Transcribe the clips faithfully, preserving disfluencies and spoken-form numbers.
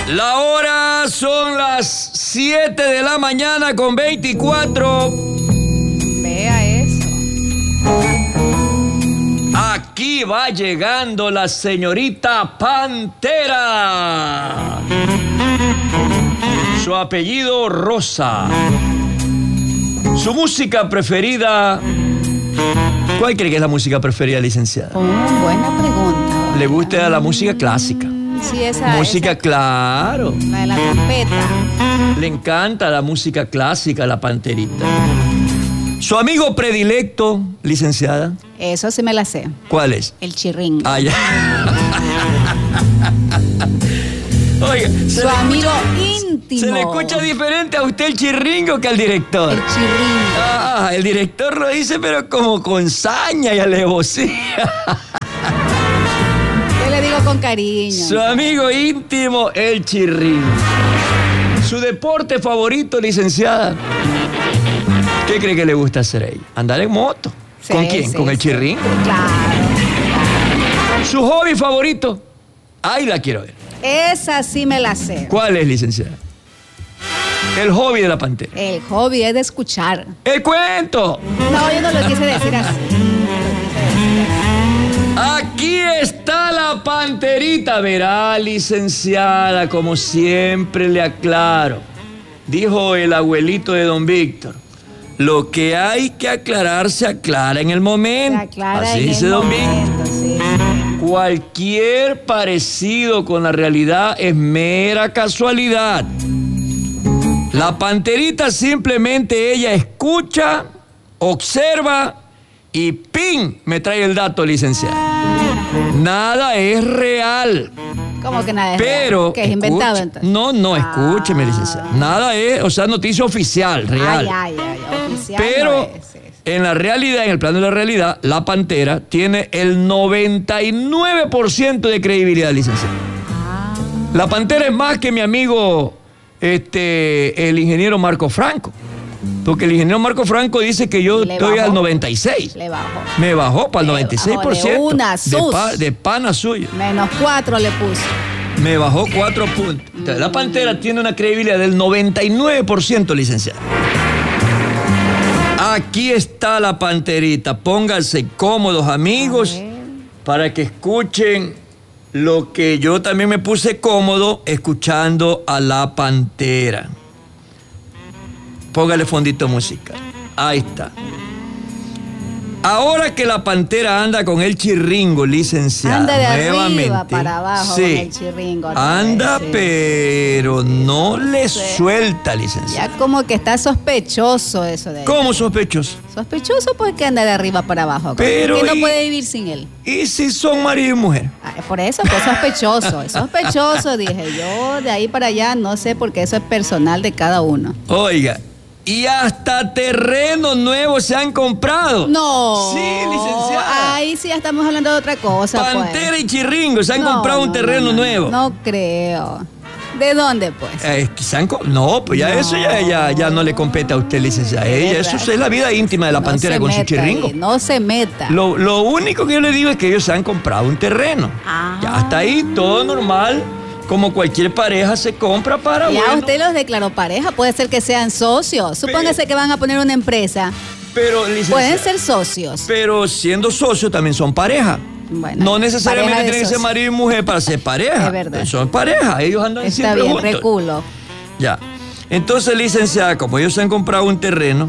La hora son las siete de la mañana con veinticuatro. Vea eso. Aquí va llegando la señorita Pantera. Su apellido Rosa. Su música preferida. ¿Cuál cree que es la música preferida, licenciada? Oh, buena pregunta. ¿Le gusta la música clásica? Sí, esa. Música, esa, claro. La de la trompeta. Le encanta la música clásica, la Panterita. ¿Su amigo predilecto, licenciada? Eso sí me la sé. ¿Cuál es? El chirringo. Ah, ya. Oiga, Su amigo íntimo. Se le escucha diferente a usted el chirringo que al director. El chirringo. Ah, el director lo dice, pero como con saña y alevosía. Yo le digo con cariño. Su amigo íntimo, el chirringo. Su deporte favorito, licenciada. ¿Qué cree que le gusta hacer a ella? Andar en moto. Sí, ¿Con quién? sí, ¿Con el sí. chirringo? Claro, claro. ¿Su hobby favorito? Ahí la quiero ver. Esa sí me la sé. ¿Cuál es, licenciada? El hobby de la Pantera. El hobby es de escuchar. ¡El cuento! No, yo no lo quise decir así. Aquí está la Panterita. Verá, licenciada, como siempre le aclaro. Dijo el abuelito de don Víctor. Lo que hay que aclarar se aclara en el momento. Se aclara Así en dice el don momento, Víctor. sí. Cualquier parecido con la realidad es mera casualidad. La Panterita simplemente ella escucha, observa y ¡ping! Me trae el dato, licenciada. Nada es real. ¿Cómo que nada es Pero real? ¿Que es inventado escuche- entonces? No, no, Ah. escúcheme, licenciada. Nada es, o sea, noticia oficial, real. Ay, ay, ay, oficial Pero no es, es. en la realidad, en el plano de la realidad, la Pantera tiene el noventa y nueve por ciento de credibilidad, licenciada. Ah, La Pantera es más que mi amigo, este, el ingeniero Marco Franco. Porque el ingeniero Marco Franco dice que yo Le estoy bajó. al noventa y seis. le bajó. Me bajó para el Le noventa y seis por ciento. bajó de una, de, sus. pa- de pana suyo. Menos cuatro le puso. Me bajó cuatro puntos. Entonces, la Pantera tiene una credibilidad del noventa y nueve por ciento, licenciada. Aquí está la Panterita. Pónganse cómodos, amigos, A ver. para que escuchen lo que yo también me puse cómodo escuchando a la Pantera. Póngale fondito musical. Ahí está. Ahora que la Pantera anda con el chirringo, licenciada, Anda de arriba nuevamente, para abajo sí, con el chirringo. anda, Sí, pero sí, no le sí. suelta, licenciada. Ya como que está sospechoso eso de él. ¿Cómo sospechoso? Sospechoso porque anda de arriba para abajo. Pero que no y- puede vivir sin él. ¿Y si son marido y mujer? Ah, por eso, pues sospechoso. Es sospechoso, dije yo. De ahí para allá no sé porque eso es personal de cada uno. Oiga, y hasta terrenos nuevos se han comprado. No. Sí, licenciada. Ahí sí ya estamos hablando de otra cosa. Pantera pues. y chirringo se han No, comprado un no, terreno no, no, nuevo. No creo. ¿De dónde, pues? Eh, que se han co- no, pues ya No. eso ya, ya, ya no le compete a usted, licenciada. Ella, eso es la vida íntima de la No Pantera se con su meta chirringo. ahí, no se meta. Lo, lo único que yo le digo es que ellos se han comprado un terreno. Ah. Ya está ahí, todo normal, como cualquier pareja se compra para, Ya bueno, usted los declaró pareja, puede ser que sean socios. Supóngase que van a poner una empresa. pero, licenciada, Pueden ser socios. pero siendo socios también son pareja. Bueno, No necesariamente pareja de tienen que ser socios. marido y mujer para ser pareja. Es verdad. Son pareja, ellos andan Está siempre bien, juntos. reculo. Ya. Entonces, licenciada, como ellos se han comprado un terreno,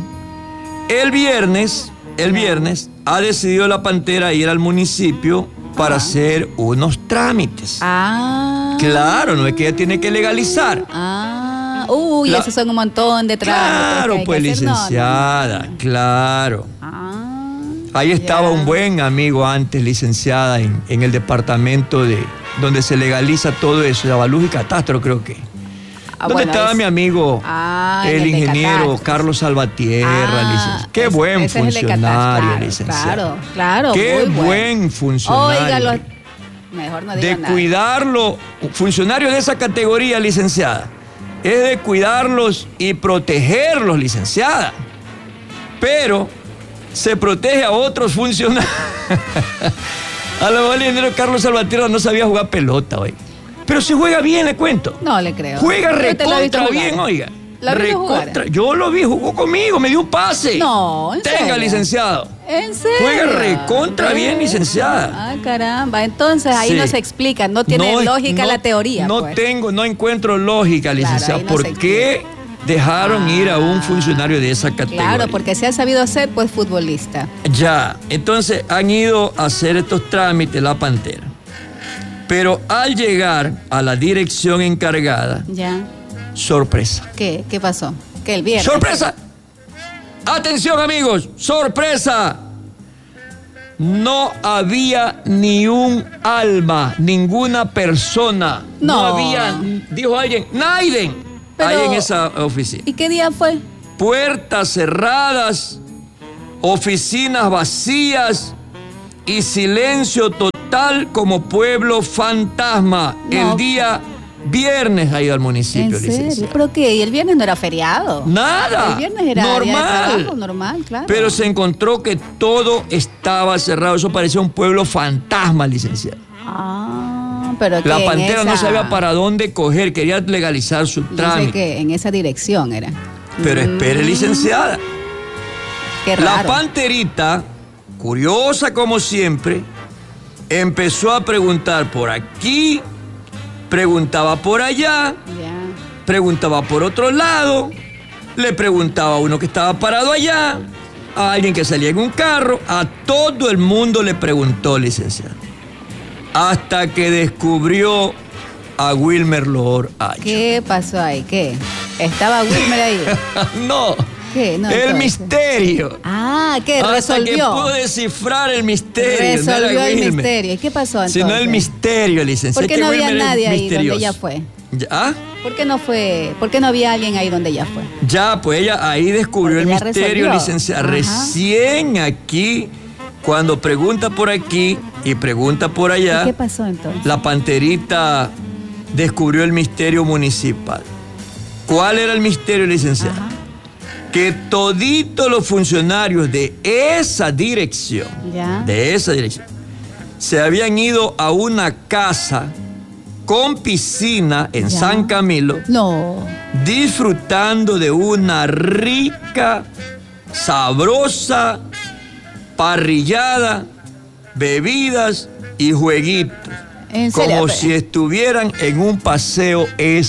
el viernes, el viernes, ha decidido la Pantera ir al municipio para Ajá. hacer unos trámites. Ah. Claro, no es que ella tiene que legalizar. Ah. Uy, La- esos son un montón de trámites. que Claro, hay que pues, hacer. No, no, licenciada, claro. Ah. Ahí estaba Ya. un buen amigo antes, licenciada, en, en el departamento de donde se legaliza todo eso, de Avalús y Catastro, creo que. Ah, ¿Dónde bueno, estaba es- mi amigo, Ah, el en el de ingeniero Catastro. Carlos Salvatierra, Ah, licenciado? Qué ese- buen ese es el de funcionario, Catastro, claro, licenciado. Claro, claro. Qué muy bueno. buen funcionario. Oiga, los- mejor no diga de nada. cuidarlo, funcionarios de esa categoría, licenciada, es de cuidarlos y protegerlos, licenciada. Pero se protege a otros funcionarios. A lo mejor el ingeniero Carlos Salvatierra no sabía jugar pelota hoy. Pero si juega bien, le cuento. No le creo. Juega Yo te lo he visto recontra jugar. bien, oiga. ¿Lo viste Recontra. jugar? Yo lo vi, jugó conmigo, me dio un pase. No, ¿en Tenga, serio? licenciado. ¿En serio? Juega recontra bien, licenciada. Ah, caramba. Entonces ahí Sí. no se explica, no tiene No, lógica no, la teoría. No pues. tengo, no encuentro lógica, licenciado. ahí no ¿Por se qué dejaron Ah. ir a un funcionario de esa categoría? Claro, porque se ha sabido hacer, pues futbolista. Ya, entonces han ido a hacer estos trámites la Pantera. Pero al llegar a la dirección encargada, Ya. sorpresa. ¿Qué? ¿Qué pasó? ¿Qué el viernes? ¡Sorpresa! Atención, amigos, sorpresa. No había ni un alma, ninguna persona. No, No. había, dijo alguien, Naiden, Pero- ahí en esa oficina. ¿Y qué día fue? Puertas cerradas, oficinas vacías y silencio total como pueblo fantasma. No. El día viernes ha ido al municipio, ¿En serio? licenciado. ¿Pero qué? ¿Y el viernes no era feriado? Nada. El viernes era día de normal. trabajo, normal, claro. Pero se encontró que todo estaba cerrado. Eso parecía un pueblo fantasma, licenciado. Ah, pero que La en Pantera no esa- sabía para dónde coger, quería legalizar su No sé trámite. qué, en esa dirección era. Pero espere, Mm, licenciada. Qué La raro. Panterita, curiosa como siempre, empezó a preguntar por aquí, preguntaba por allá, Ya. preguntaba por otro lado, le preguntaba a uno que estaba parado allá, a alguien que salía en un carro, a todo el mundo le preguntó, licenciado. Hasta que descubrió a Wilmer Loor Acho. ¿Qué pasó ahí? ¿Qué? ¿Estaba Wilmer ahí? No, ¿Qué? No, el entonces. misterio. Ah, ¿qué? Hasta Resolvió. que pudo descifrar el misterio. no era Resolvió el Wilmer, misterio. ¿Y qué pasó entonces? sino el misterio, licenciado. ¿Por qué Es que no había Wilmer es nadie ahí misterioso. donde ella fue? Ya, ¿ah? ¿Por qué no fue? ¿Por qué no había alguien ahí donde ella fue? Ya, pues ella ahí descubrió Porque el ya misterio, resolvió. licenciada. Ajá. Recién aquí, cuando pregunta por aquí y pregunta por allá, ¿Y qué pasó entonces? la Panterita descubrió el misterio municipal. ¿Cuál era el misterio, licenciada? Ajá. Que toditos los funcionarios de esa dirección, Ya. de esa dirección, se habían ido a una casa con piscina en Ya. San Camilo, No. disfrutando de una rica, sabrosa parrillada, bebidas y jueguitos. ¿En serio? Como Pero- si estuvieran en un paseo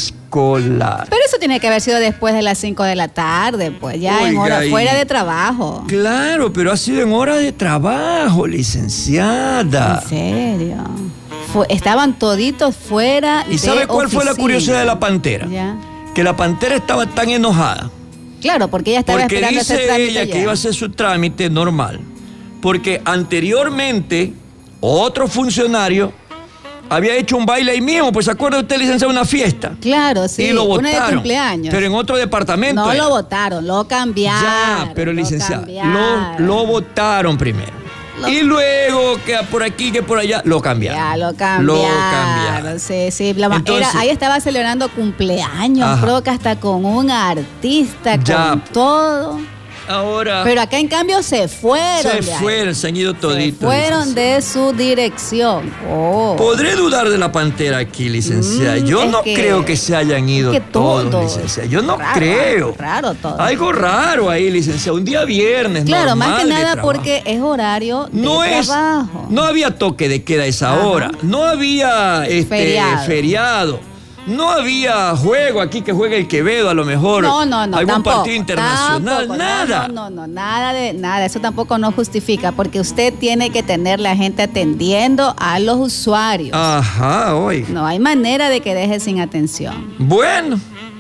escolar. Pero eso tiene que haber sido después de las cinco de la tarde, pues ya en Oiga, hora y- fuera de trabajo. Claro, pero ha sido en hora de trabajo, licenciada. ¿En serio? Fue- estaban toditos fuera ¿Y de sabe cuál fue la oficina. curiosidad de la Pantera? Ya. Que la Pantera estaba tan enojada Claro, porque ella estaba porque esperando hacer dice trámite ella ya. que iba a hacer su trámite normal. Porque anteriormente otro funcionario había hecho un baile ahí mismo, pues se acuerda usted, licenciado, una fiesta. Claro, sí. Y lo una de votaron. cumpleaños. Pero en otro departamento. no era. lo votaron, lo cambiaron. Ya, pero lo licenciado, lo, cambiaron. lo votaron primero. Lo- Y luego que por aquí, que por allá, lo cambiaron. Ya lo cambiaron. Lo cambiaron. Sí, sí. La ma- Entonces- era- ahí estaba celebrando cumpleaños, Ajá. creo que hasta con un artista, Ya. con todo. Ahora Pero acá en cambio se fueron. se de ahí. fueron, se han ido Se toditos. fueron licenciado. de su dirección. Oh. Podré dudar de la Pantera aquí, licenciada. Mm, Yo es no que- creo que se hayan ido que todos, todos. licenciada. Yo no Raro, creo. raro todo. Algo raro ahí, licenciada. Un día viernes, Claro, más normal que de nada trabajo. porque es horario no de es, trabajo. no había toque de queda a esa Ajá. hora. No había este, Feriado. feriado. No había juego aquí que juegue el Quevedo, a lo mejor. No, no, no, algún tampoco, partido internacional, tampoco, nada. No, no, no, nada de nada. Eso tampoco no justifica, porque usted tiene que tener la gente atendiendo a los usuarios. Ajá, oiga. No hay manera de que deje sin atención. Bueno,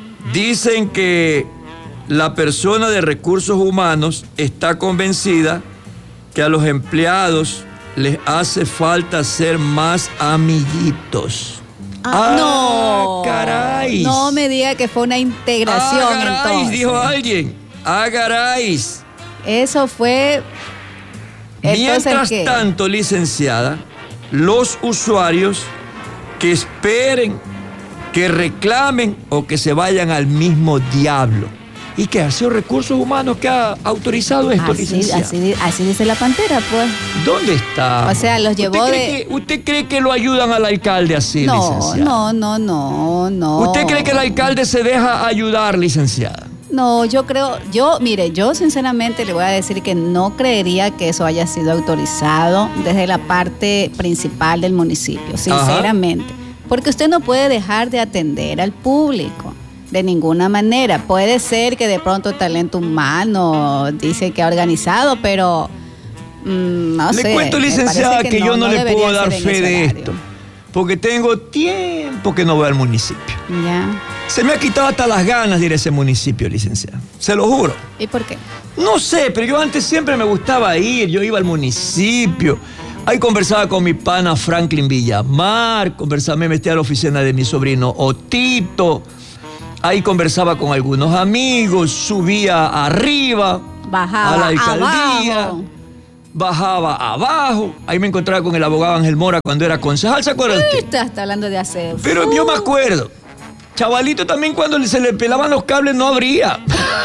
dicen que la persona de recursos humanos está convencida que a los empleados les hace falta ser más amiguitos. Ah, no. caray. No me diga que fue una integración Ah, caray, entonces. dijo alguien. Ah, caray. Eso fue. Entonces, Mientras ¿qué? tanto, licenciada, los usuarios que esperen, que reclamen o que se vayan al mismo diablo. ¿Y qué? ¿Ha sido Recursos Humanos que ha autorizado esto, así, licenciada? así, así dice la Pantera, pues. ¿Dónde está? O sea, los llevó ¿Usted de... cree, que, ¿Usted cree que lo ayudan al alcalde así, No, licenciada? no, no, no, no. ¿Usted cree que el alcalde se deja ayudar, licenciada? No, yo creo, yo, mire, yo sinceramente le voy a decir que no creería que eso haya sido autorizado desde la parte principal del municipio, sinceramente. Ajá. Porque usted no puede dejar de atender al público. De ninguna manera. Puede ser que de pronto talento humano dice que ha organizado, pero mmm, no le sé. Le cuento, licenciada, que, que no, yo no, no le puedo dar fe de esto. Porque tengo tiempo que no voy al municipio. Ya. Se me ha quitado hasta las ganas de ir a ese municipio, licenciada. Se lo juro. ¿Y por qué? No sé, pero yo antes siempre me gustaba ir. Yo iba al municipio. Ahí conversaba con mi pana Franklin Villamar. Conversaba, me metía a la oficina de mi sobrino Otito. Ahí conversaba con algunos amigos, subía arriba, bajaba a la alcaldía, abajo. Bajaba abajo. Ahí me encontraba con el abogado Ángel Mora cuando era concejal, ¿se acuerda usted? Está, está hablando de hacer. Pero uh. yo me acuerdo. Chavalito también cuando se le pelaban los cables no abría.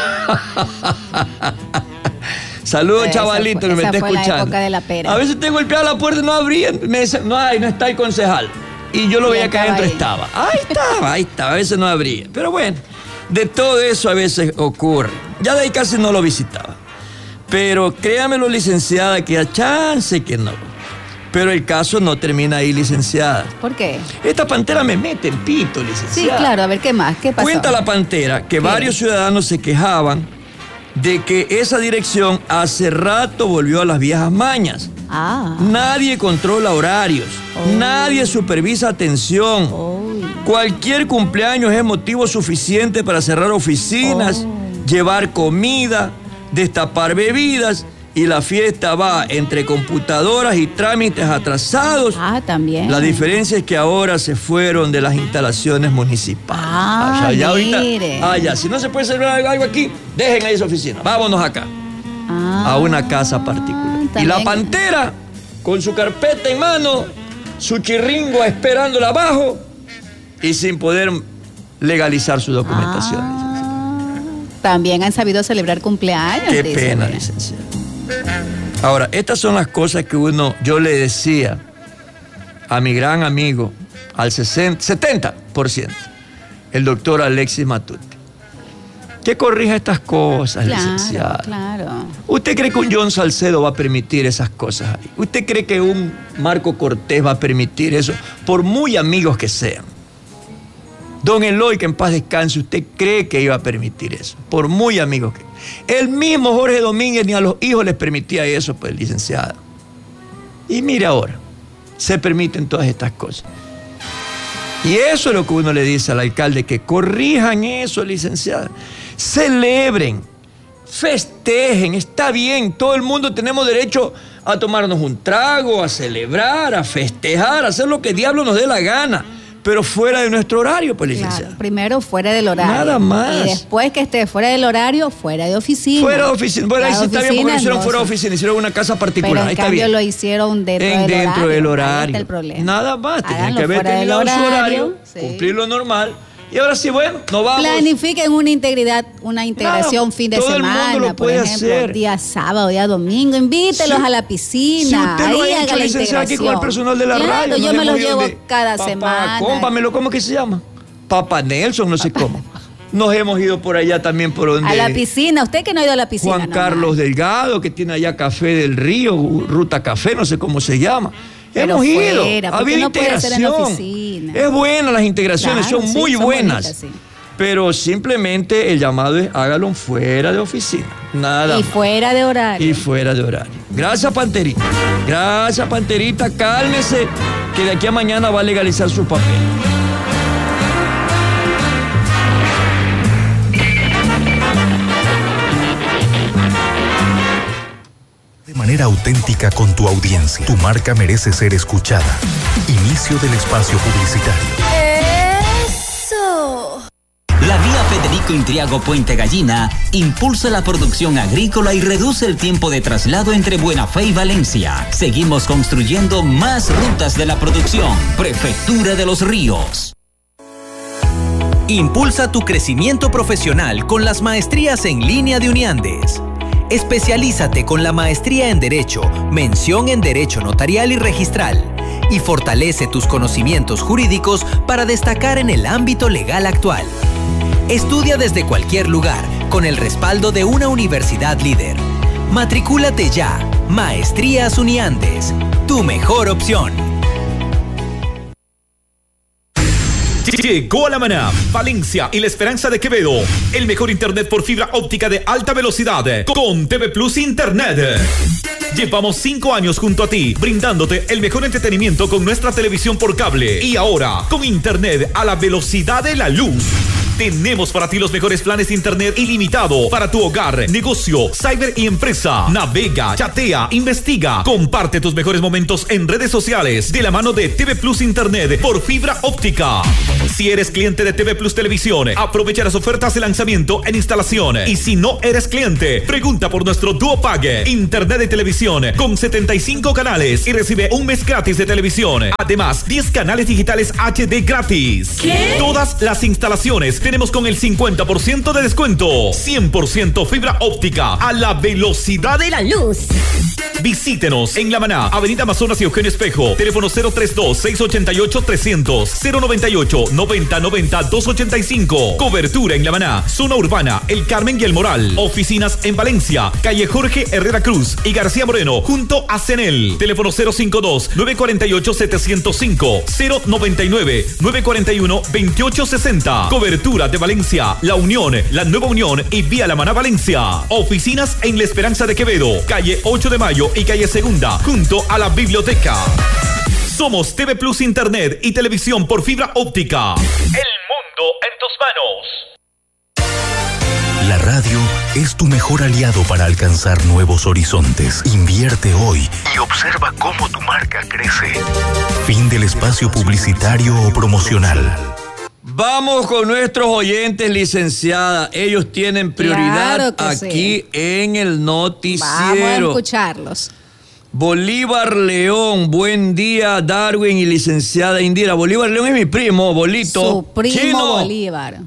Saludos, esa chavalito, fue, que me está fue escuchando. La época de la pera. A veces te golpeaba la puerta y no abría. Me decía, no hay, no está el concejal. Y yo lo veía que adentro ahí. estaba. Ahí estaba, ahí estaba. A veces no abría. Pero bueno, de todo eso a veces ocurre. Ya de ahí casi no lo visitaba. Pero créamelo, licenciada, que a chance que no. Pero el caso no termina ahí, licenciada. ¿Por qué? Esta Pantera me mete en pito, licenciada. Sí, claro. A ver, ¿qué más? ¿Qué pasó? Cuenta la Pantera que ¿Qué? varios ciudadanos se quejaban de que esa dirección hace rato volvió a las viejas mañas. Ah. Nadie controla horarios, oh. nadie supervisa atención. Oh. Cualquier cumpleaños es motivo suficiente para cerrar oficinas, oh. llevar comida, destapar bebidas y la fiesta va entre computadoras y trámites atrasados. Ah, también. La diferencia es que ahora se fueron de las instalaciones municipales. Ah, allá, ya mire. ahorita, ah, ya, si no se puede celebrar algo aquí, dejen ahí esa oficina. Vámonos acá. Ah, a una casa particular. También. Y la Pantera, con su carpeta en mano, su chirringo esperándola abajo y sin poder legalizar su documentación. Ah, también han sabido celebrar cumpleaños. Qué pena, licenciada. Ahora, estas son las cosas que uno, yo le decía a mi gran amigo, al sesenta, setenta por ciento, el doctor Alexis Matute, que corrija estas cosas, claro, licenciada. Claro. ¿Usted cree que un John Salcedo va a permitir esas cosas ahí? ¿Usted cree que un Marco Cortés va a permitir eso? Por muy amigos que sean. Don Eloy, que en paz descanse, ¿usted cree que iba a permitir eso? Por muy amigos que... El mismo Jorge Domínguez ni a los hijos les permitía eso, pues, licenciada. Y mire ahora, se permiten todas estas cosas. Y eso es lo que uno le dice al alcalde, que corrijan eso, licenciada. Celebren, festejen, está bien, todo el mundo tenemos derecho a tomarnos un trago, a celebrar, a festejar, a hacer lo que diablo nos dé la gana. Pero fuera de nuestro horario, pues, licenciada. Claro, primero fuera del horario. Nada más. Y después que esté fuera del horario, fuera de oficina. Fuera de oficina. Bueno, ahí sí está bien porque lo hicieron no, fuera de oficina, hicieron una casa particular. Pero en ahí cambio está bien. lo hicieron dentro en, del dentro horario. del horario. Ahí está el problema. Nada más, tenían que haber fuera del terminado horario, su horario, sí. cumplir lo normal. Y ahora sí, bueno, nos vamos. Planifiquen una integridad, una integración Claro, fin de todo el semana, mundo lo por puede ejemplo, hacer. día sábado, día domingo, invítelos Si- a la piscina. Si usted lo ahí ha haga hecho, la licenciada, aquí con el integración. personal de la Claro, radio. yo nos me los hemos ido llevo de cada Papá, semana. Cómpamelo, ¿cómo que se llama? Papa Nelson, no sé cómo. Nos hemos ido por allá también por donde... A la piscina, usted que no ha ido a la piscina. Juan no, Carlos no. Delgado, que tiene allá Café del Río, Ruta Café, no sé cómo se llama. Pero Hemos fuera, ido. ¿por qué Había no puede ser en la integración. oficina? Es buena las integraciones, Claro, son sí, muy son buenas. bonitas, sí. Pero simplemente el llamado es hágalo fuera de oficina. Nada Y más. fuera de horario. Y fuera de horario. Gracias, Panterita. Gracias, Panterita. Cálmese, que de aquí a mañana va a legalizar su papel. De manera auténtica con tu audiencia. Tu marca merece ser escuchada. Inicio del espacio publicitario. ¡Eso! La vía Federico Intriago Puente Gallina impulsa la producción agrícola y reduce el tiempo de traslado entre Buena Fe y Valencia. Seguimos construyendo más rutas de la producción. Prefectura de los Ríos. Impulsa tu crecimiento profesional con las maestrías en línea de Uniandes. Especialízate con la maestría en Derecho, mención en Derecho Notarial y Registral, y fortalece tus conocimientos jurídicos para destacar en el ámbito legal actual. Estudia desde cualquier lugar, con el respaldo de una universidad líder. Matricúlate ya. Maestrías Uniandes, tu mejor opción. Llegó a La Maná, Valencia y La Esperanza de Quevedo. El mejor internet por fibra óptica de alta velocidad con T V Plus Internet. Llevamos cinco años junto a ti, brindándote el mejor entretenimiento con nuestra televisión por cable. Y ahora, con internet a la velocidad de la luz. Tenemos para ti los mejores planes de internet ilimitado para tu hogar, negocio, cyber y empresa. Navega, chatea, investiga, comparte tus mejores momentos en redes sociales de la mano de T V Plus Internet por fibra óptica. Si eres cliente de T V Plus Televisión, aprovecha las ofertas de lanzamiento en instalación. Y si no eres cliente, pregunta por nuestro Duo Pague, internet de televisión con setenta y cinco canales y recibe un mes gratis de televisión. Además, diez canales digitales H D gratis. ¿Qué? Todas las instalaciones tenemos con el cincuenta por ciento de descuento. cien por ciento fibra óptica a la velocidad de la luz. Visítenos en La Maná, Avenida Amazonas y Eugenio Espejo. Teléfono cero treinta y dos, seiscientos ochenta y ocho, trescientos, cero noventa y ocho, noventa, noventa, doscientos ochenta y cinco. Cobertura en La Maná, zona urbana, El Carmen y El Moral. Oficinas en Valencia, calle Jorge Herrera Cruz y García Moreno, junto a Cenel. Teléfono cero cincuenta y dos, novecientos cuarenta y ocho, setecientos cinco, cero noventa y nueve, novecientos cuarenta y uno, veintiocho sesenta. Cobertura de Valencia, La Unión, La Nueva Unión y Vía La Maná Valencia. Oficinas en La Esperanza de Quevedo, calle ocho de mayo y calle Segunda, junto a la biblioteca. Somos T V Plus Internet y televisión por fibra óptica. El mundo en tus manos. La radio es tu mejor aliado para alcanzar nuevos horizontes. Invierte hoy y observa cómo tu marca crece. Fin del espacio publicitario o promocional. Vamos con nuestros oyentes, licenciada. Ellos tienen prioridad Claro aquí sí. en el noticiero. Vamos a escucharlos. Bolívar León, buen día, Darwin y licenciada Indira. Bolívar León es mi primo, Bolito. Su primo Chino. Bolívar.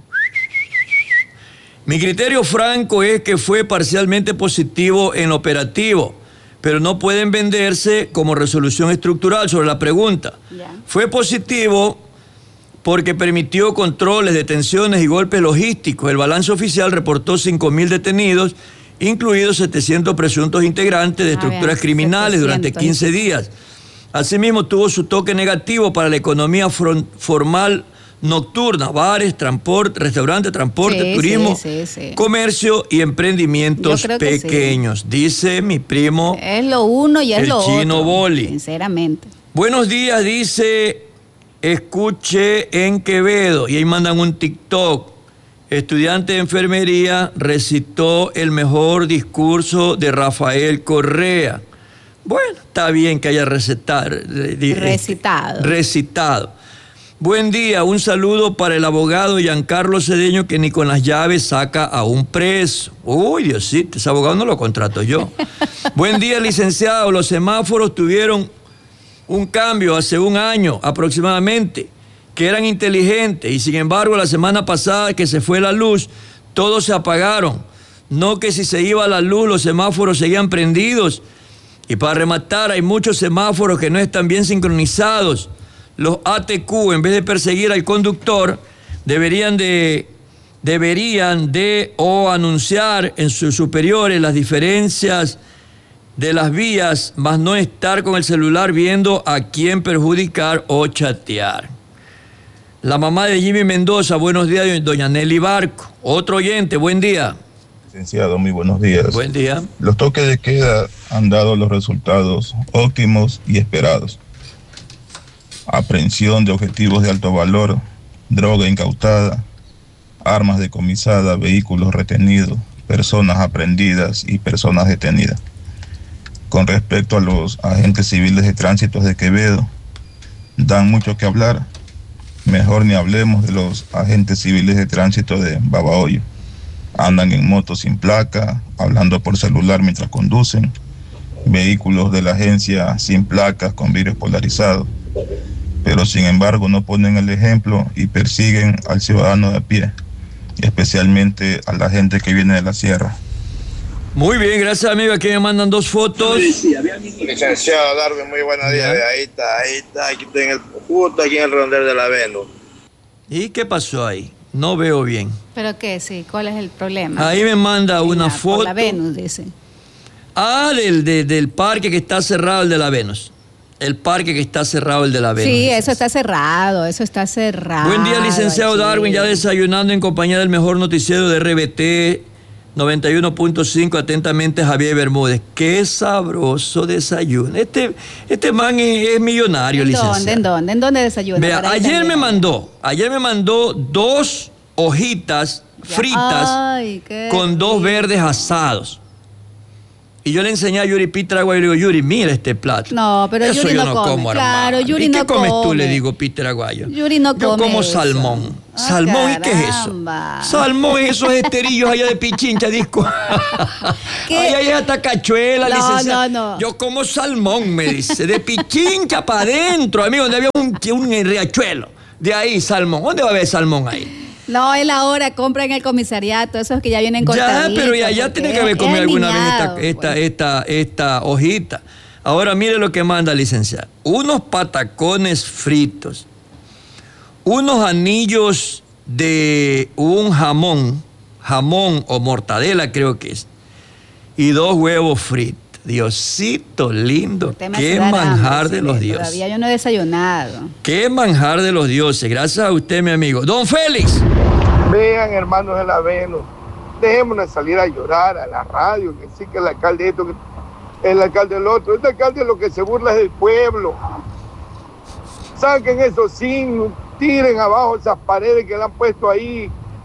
Mi criterio franco es que fue parcialmente positivo en lo operativo, pero no pueden venderse como resolución estructural sobre la pregunta. Ya. Fue positivo porque permitió controles, detenciones y golpes logísticos. El balance oficial reportó cinco mil detenidos, incluidos setecientos presuntos integrantes de estructuras bien, criminales durante quince días. Asimismo, tuvo su toque negativo para la economía fron- formal nocturna, bares, transporte, restaurantes, transporte, Sí, turismo, sí, sí, sí. comercio y emprendimientos Yo creo que pequeños. Dice mi primo, Es lo uno y es el lo Chino otro. Boli. Sinceramente. Buenos días, dice, escuché en Quevedo, y ahí mandan un TikTok. Estudiante de enfermería recitó el mejor discurso de Rafael Correa. Bueno, está bien que haya recetado, Recitado. recitado. Buen día, un saludo para el abogado Giancarlo Cedeño, que ni con las llaves saca a un preso. Uy, Diosito, ese abogado no lo contrato yo. Buen día, licenciado. Los semáforos tuvieron un cambio hace un año aproximadamente, que eran inteligentes, y sin embargo la semana pasada que se fue la luz, todos se apagaron. No que si se iba la luz los semáforos seguían prendidos. Y para rematar, hay muchos semáforos que no están bien sincronizados. Los A T Q, en vez de perseguir al conductor, deberían de, deberían de o anunciar en sus superiores las diferencias de las vías, más no estar con el celular viendo a quién perjudicar o chatear. La mamá de Jimmy Mendoza, buenos días, doña Nelly Barco. Otro oyente, buen día. Licenciado, muy buenos días. Buen día. Los toques de queda han dado los resultados óptimos y esperados. Aprehensión de objetivos de alto valor, droga incautada, armas decomisadas, vehículos retenidos, personas aprehendidas y personas detenidas. Con respecto a los agentes civiles de tránsito de Quevedo, dan mucho que hablar. Mejor ni hablemos de los agentes civiles de tránsito de Babahoyo. Andan en motos sin placa, hablando por celular mientras conducen, vehículos de la agencia sin placas con vidrios polarizados. pero sin embargo no ponen el ejemplo y persiguen al ciudadano de a pie, especialmente a la gente que viene de la sierra. Muy bien, gracias amigo. Aquí me mandan dos fotos. Licenciado Darwin, muy buenos días. Ahí está, ahí está, aquí estoy en el, justo aquí en el redondel de la Venus. ¿Y qué pasó ahí? No veo bien. ¿Pero qué? Sí, ¿cuál es el problema? Ahí me manda una la, foto. Por la Venus, dice. Ah, del, de, del parque que está cerrado, el de la Venus. El parque que está cerrado, el de la Venus. Sí, eso está cerrado, eso está cerrado. Buen día, licenciado allí. Darwin, ya desayunando en compañía del mejor noticiero de R B T noventa y uno punto cinco, atentamente Javier Bermúdez. Qué sabroso desayuno. Este, este man es, es millonario, ¿En licenciado. dónde, en dónde, en dónde desayuna? Vea, ayer me mandó, ayer me mandó dos hojitas Ya. fritas Ay, qué con dos rico. verdes asados. Y yo le enseñé a Yuri Pitragua y le digo, Yuri, mira este plato. No, pero Eso Yuri yo no no come, como, claro, hermano. Yuri ¿Y qué no comes tú? come. Le digo, Pitraguayo. Yuri no Yo come como eso. salmón. Ah, ¿Salmón? ¿Y qué es eso? caramba. Salmón, esos esterillos allá de Pichincha, disco. ¿Qué? Ay, ahí hasta cachuela, No, licenciada. no, no. Yo como salmón, me dice. De Pichincha para adentro, amigo, donde había un, un riachuelo. De ahí, salmón. ¿Dónde va a haber salmón ahí? No, él ahora compra en el comisariato, esos que ya vienen Ya, cortaditos. pero ya, ya porque tiene que haber es comido alguna niñado, vez esta, esta, pues. esta, esta hojita. Ahora mire lo que manda, licenciado. Unos patacones fritos, unos anillos de un jamón, jamón o mortadela creo que es, y dos huevos fritos. Diosito lindo, Usted me qué hace dar manjar hambre, de sí, los dioses. Todavía yo no he desayunado. Qué manjar de los dioses. Gracias a usted, mi amigo. Don Félix. Vean, hermanos de la Venus, dejémonos salir a llorar a la radio, que sí que el alcalde esto, que el alcalde el otro. Este alcalde lo que se burla es del pueblo. Saquen esos signos, tiren abajo esas paredes que le han puesto ahí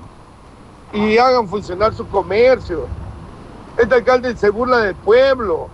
y hagan funcionar su comercio. Este alcalde se burla del pueblo.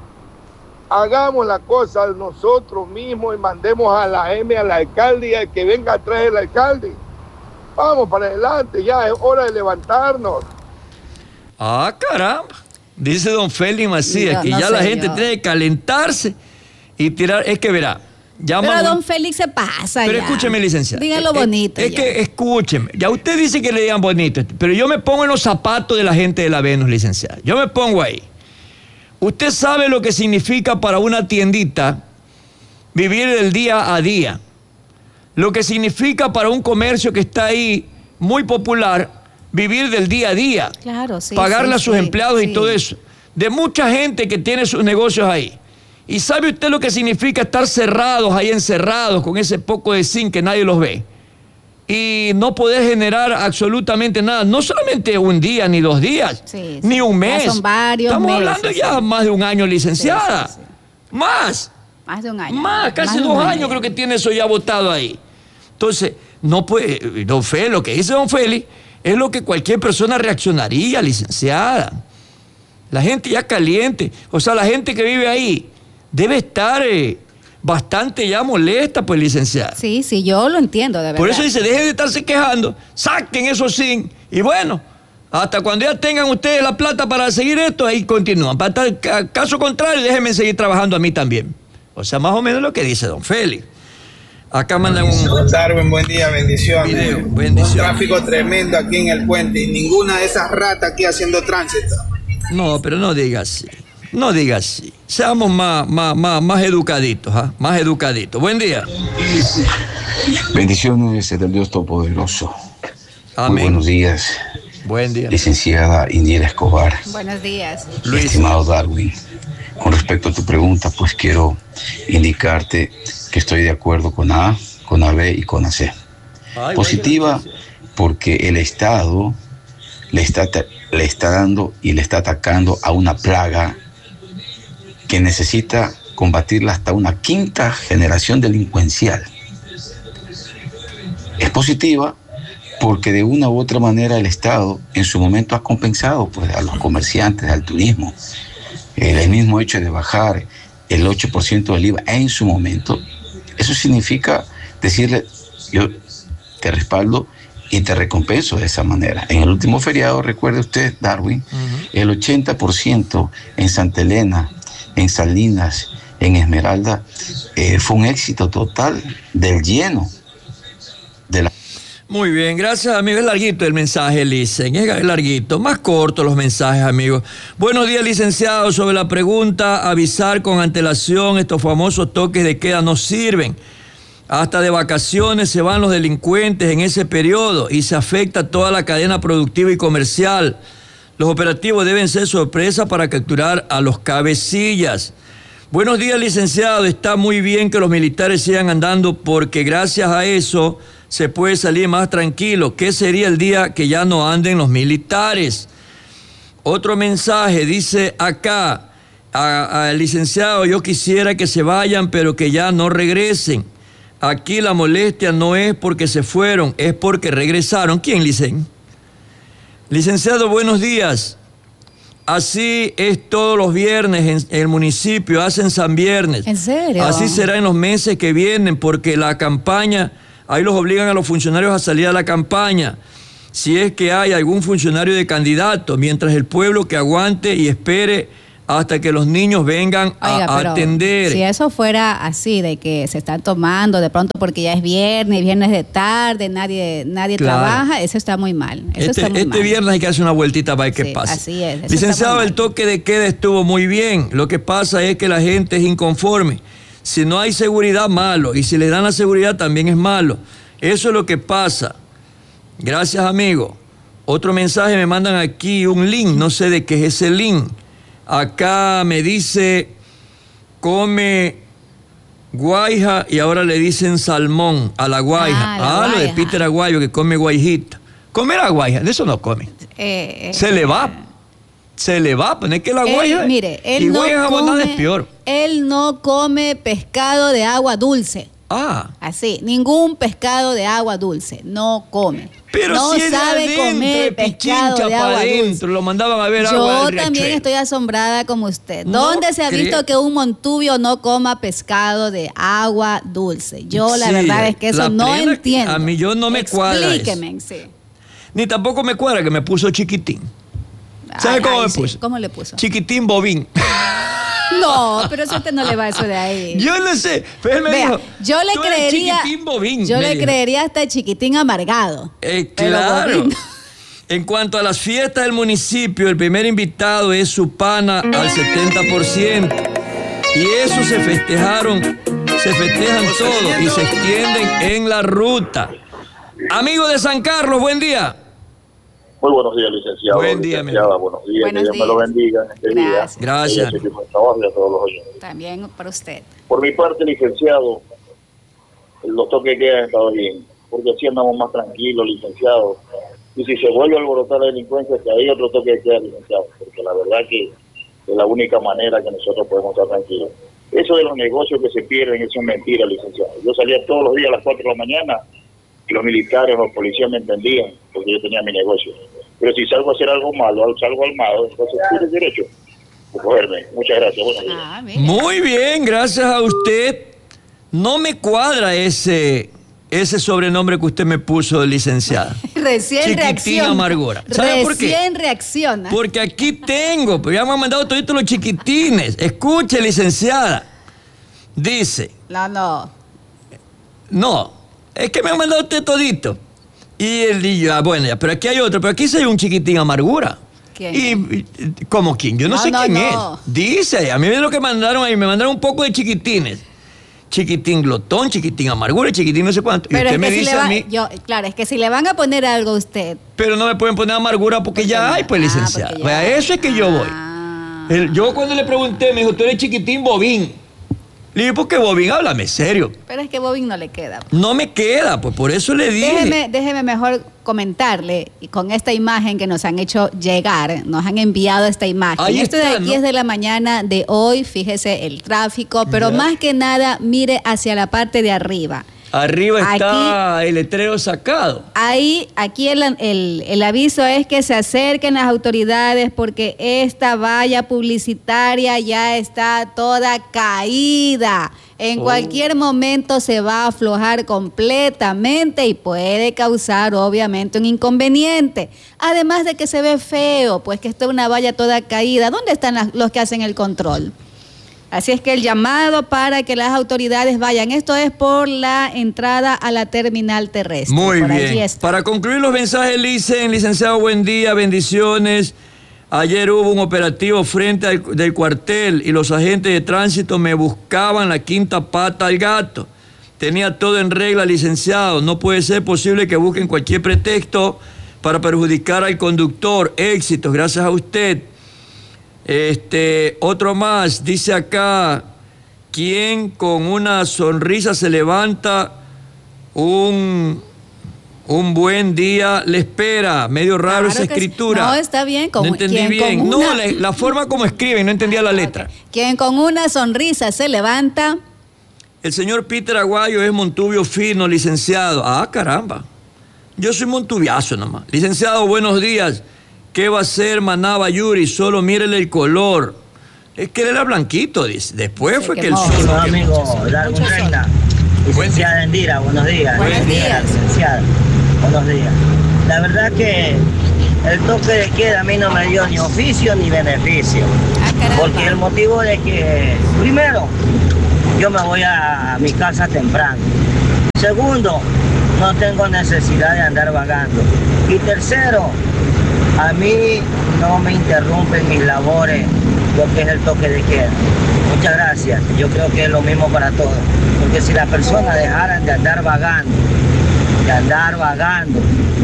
Hagamos la cosa nosotros mismos y mandemos a la M, al alcalde y al que venga atrás del alcalde. Vamos para adelante, ya es hora de levantarnos. Ah, caramba. Dice don Félix Macías No, que no ya sé la gente yo. tiene que calentarse y tirar. Es que verá. llama Pero un- don Félix se pasa Pero ya. escúcheme, licenciado. Dígalo Es- bonito. Es, ya. que escúcheme. Ya usted dice que le digan bonito, pero yo me pongo en los zapatos de la gente de la Venus, licenciado. Yo me pongo ahí. Usted sabe lo que significa para una tiendita vivir del día a día. Lo que significa para un comercio que está ahí muy popular vivir del día a día. Claro, sí. Pagarle sí, a sus sí, empleados sí. y todo eso. De mucha gente que tiene sus negocios ahí. ¿Y sabe usted lo que significa estar cerrados, ahí encerrados, con ese poco de zinc que nadie los ve? Y no poder generar absolutamente nada, no solamente un día ni dos días, Sí, sí. ni un Ya mes. son varios Estamos meses, hablando sí. ya más de un año, licenciada. Sí, sí, Más, Más de un año. más, casi de dos un año años ya. creo que tiene eso ya votado ahí. Entonces, no puede, don Félix, lo que dice don Félix es lo que cualquier persona reaccionaría, licenciada. La gente ya caliente, o sea, la gente que vive ahí debe estar eh, bastante ya molesta, pues, licenciada. Sí, sí, yo lo entiendo, de verdad. Por eso dice, dejen de estarse quejando, saquen eso sin, y bueno, hasta cuando ya tengan ustedes la plata para seguir esto, ahí continúan. Para tal ca- caso contrario, déjenme seguir trabajando a mí también. O sea, más o menos lo que dice don Félix. Acá mandan un Darwin, buen día, bendiciones. video, Un bendición. tráfico tremendo aquí en el puente y ninguna de esas ratas aquí haciendo tránsito. No, pero no diga así. No diga así. Seamos más, más, más, más educaditos, ¿ah? Más educaditos. Buen día. Bendiciones del Dios Todopoderoso. Muy Amén. buenos días, Buen día. licenciada Indiela Escobar. Buenos días. Luis. Estimado Darwin, con respecto a tu pregunta, pues quiero indicarte que estoy de acuerdo con A, con A B y con A C. Ay, Positiva porque el Estado le está, ta- le está dando y le está atacando a una plaga que necesita combatirla hasta una quinta generación delincuencial. Es positiva porque de una u otra manera el Estado en su momento ha compensado pues, a los comerciantes, al turismo. El, el mismo hecho de bajar el ocho por ciento del I V A en su momento, eso significa decirle, yo te respaldo y te recompenso de esa manera. En el último feriado, recuerde usted, Darwin, uh-huh. el ochenta por ciento en Santa Elena, en Salinas, en Esmeralda, eh, fue un éxito total del lleno de la... Muy bien, gracias, amigo. Es larguito el mensaje, Licen. Es larguito, más corto los mensajes, amigos. Buenos días, licenciado. Sobre la pregunta, avisar con antelación, estos famosos toques de queda no sirven. Hasta de vacaciones se van los delincuentes en ese periodo y se afecta toda la cadena productiva y comercial. Los operativos deben ser sorpresa para capturar a los cabecillas. Buenos días, licenciado. Está muy bien que los militares sigan andando porque gracias a eso se puede salir más tranquilo. ¿Qué sería el día que ya no anden los militares? Otro mensaje dice acá, al licenciado, yo quisiera que se vayan, pero que ya no regresen. Aquí la molestia no es porque se fueron, es porque regresaron. ¿Quién, licen? Licenciado, buenos días. Así es todos los viernes en el municipio, hacen San Viernes. ¿En serio? Así será en los meses que vienen, porque la campaña... Ahí los obligan a los funcionarios a salir a la campaña, si es que hay algún funcionario de candidato, mientras el pueblo que aguante y espere hasta que los niños vengan a, Oiga, a atender. Si eso fuera así, de que se están tomando de pronto porque ya es viernes, viernes de tarde, nadie, nadie Claro. trabaja, eso está muy mal. Eso Este, está muy este mal. viernes hay que hacer una vueltita para ver qué Sí, pasa. así es, eso Licenciado, está muy el toque de queda estuvo muy bien. Lo que pasa es que la gente es inconforme. Si no hay seguridad, malo. Y si le dan la seguridad, también es malo. Eso es lo que pasa. Gracias, amigo. Otro mensaje, me mandan aquí un link. No sé de qué es ese link. Acá me dice, come guaija y ahora le dicen salmón a la guaija. Ah, la Ah, lo de guaija. Peter Aguayo, que come guaijita. Comer a guaija, de eso no come. Eh, eh, Se le va. Se le va. Poner que la él, guaija. mire, él y no guaija jabonada come, es peor. él no come pescado de agua dulce. Ah. Así, ningún pescado de agua dulce, no come. Pero no si es de sabe adentro, comer de pescado Pichincha de para agua adentro, dulce. lo mandaban a ver agua Yo del también riachuelo. estoy asombrada como usted. No ¿Dónde se ha visto creo. que un montubio no coma pescado de agua dulce? Yo la Sí, verdad es que eso la no plena- entiendo. a mí yo no me cuadra Explíqueme, sí. Ni tampoco me cuadra que me puso chiquitín. ¿Sabe Ay, cómo ay, me sí. puso? ¿Cómo le puso? Chiquitín bobín. No, pero eso a usted no le va eso de ahí. Yo no sé. Pero él me Vea, dijo, yo le "Tú eres creería, chiquitín bobín", yo me le dijo. creería hasta chiquitín amargado. Eh, Pero claro. bobín. En cuanto a las fiestas del municipio, el primer invitado es su pana al setenta por ciento. Y eso se festejaron, se festejan todos y se extienden en la ruta. Amigo de San Carlos, buen día. Muy buenos días, licenciado. Buen día, licenciada, buenos días. Buenos que Dios me lo días. bendiga en este Gracias. día. Gracias. Y a su equipo de trabajo y a todos los oyentes. También para usted. Por mi parte, licenciado, los toques que han estado bien, porque así andamos más tranquilos, licenciado. Y si se vuelve a alborotar la delincuencia, que hay otro toque de queda, licenciado, porque la verdad que es la única manera que nosotros podemos estar tranquilos. Eso de los negocios que se pierden, eso es mentira, licenciado. Yo salía todos los días a las cuatro de la mañana y los militares o los policías me entendían, porque yo tenía mi negocio. Pero si salgo a hacer algo malo, salgo armado, entonces tienes derecho a cogerme. Muchas gracias. Buenos días. Ah, mire. Muy bien, gracias a usted. No me cuadra ese, ese sobrenombre que usted me puso, licenciada. Recién Chiquitín reacciona. amargura. ¿Sabe por qué? Recién reacciona. Porque aquí tengo, pero ya me han mandado toditos los chiquitines. Escuche, licenciada. Dice, No, no. no, es que me han mandado usted todito. Y él dijo, ah, bueno, ya, pero aquí hay otro, pero aquí sí hay un chiquitín amargura. ¿Quién? Y, y- ¿cómo quién? Yo no, No, sé no, quién no. es. Dice, a mí es lo que mandaron ahí, me mandaron un poco de chiquitines. Chiquitín glotón, chiquitín amargura, chiquitín no sé cuánto. Y Pero usted es me que si dice le a va- mí, yo, claro, es que si le van a poner algo a usted. pero no me pueden poner amargura porque ya no. hay, pues, Ah, licenciada. porque ya Vea, hay. eso es que yo voy. Ah. El- yo cuando le pregunté, me dijo, tú eres chiquitín bobín. Le dije, ¿por qué bobín? Háblame serio. Pero es que Bobín no le queda. No me queda, pues por eso le dije. Déjeme, déjeme mejor comentarle y con esta imagen que nos han hecho llegar, nos han enviado esta imagen. Ahí Esto está, de aquí ¿no? es de la mañana de hoy, fíjese el tráfico, pero Ya. más que nada mire hacia la parte de arriba. Arriba está el letrero sacado. Ahí, aquí el, el- el aviso es que se acerquen las autoridades porque esta valla publicitaria ya está toda caída. En Oh. cualquier momento se va a aflojar completamente y puede causar obviamente un inconveniente. Además de que se ve feo, pues que está una valla toda caída. ¿Dónde están las- los que hacen el control? Así es que el llamado para que las autoridades vayan, esto es por la entrada a la terminal terrestre. Muy por bien. Allí está. Para concluir los mensajes, Licen, licenciado, buen día, bendiciones. Ayer hubo un operativo frente al del cuartel y los agentes de tránsito me buscaban la quinta pata al gato. Tenía todo en regla, licenciado. No puede ser posible que busquen cualquier pretexto para perjudicar al conductor. Éxitos, gracias a usted. Este, otro más, dice acá, ¿quién con una sonrisa se levanta un, un buen día le espera? Medio raro Claro esa que escritura. sí. No, está bien. Como, no entendí quien bien. con No, una- la, la forma como escriben, no entendía la letra. Quien con una sonrisa se levanta. El señor Peter Aguayo es Montubio Fino, licenciado. Ah, caramba. Yo soy montubiazo nomás. Licenciado, buenos días. ¿Qué va a hacer Manaba Yuri? Solo mírele el color. Es que él era blanquito, dice. Después Se fue que el quemó. sol... Hola, lo quemó. amigo Darwin Reina, licenciada Endira, buenos días. Buenos días. Licenciada, buenos días. La verdad que el toque de queda a mí no me dio ni oficio ni beneficio. Ah, caramba. Porque el motivo de que, primero, yo me voy a mi casa temprano. Segundo, no tengo necesidad de andar vagando. Y tercero, a mí no me interrumpen mis labores lo que es el toque de queda. Muchas gracias. Yo creo que es lo mismo para todos. Porque si las personas dejaran de andar vagando, de andar vagando,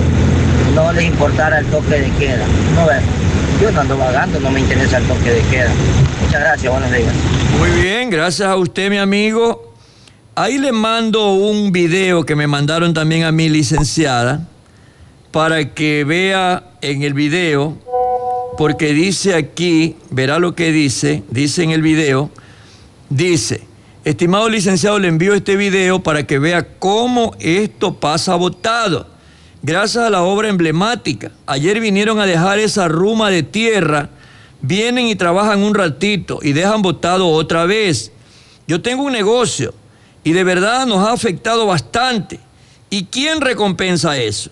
no les importara el toque de queda. No ves, yo no ando vagando, no me interesa el toque de queda. Muchas gracias, buenos días. Muy bien, gracias a usted, mi amigo. Ahí le mando un video que me mandaron también a mi licenciada para que vea en el video, porque dice aquí, verá lo que dice, dice en el video, dice, estimado licenciado, le envío este video para que vea cómo esto pasa botado. Gracias a la obra emblemática. Ayer vinieron a dejar esa ruma de tierra, vienen y trabajan un ratito y dejan botado otra vez. Yo tengo un negocio y de verdad nos ha afectado bastante. ¿Y quién recompensa eso?